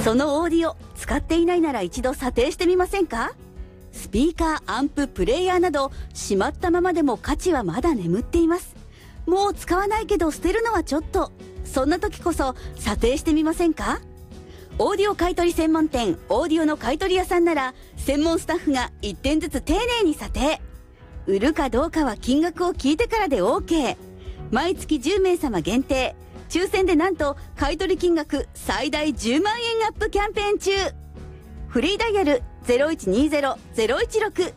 そのオーディオ使っていないなら一度査定してみませんか？スピーカー、アンプ、プレイヤーなどしまったままでも価値はまだ眠っています。もう使わないけど捨てるのはちょっと、そんな時こそ査定してみませんか？オーディオ買取専門店オーディオの買取屋さんなら専門スタッフが1点ずつ丁寧に査定。売るかどうかは金額を聞いてからで OK。 毎月10名様限定、抽選でなんと買取金額最大10万円アップキャンペーン中。フリーダイヤル0120-016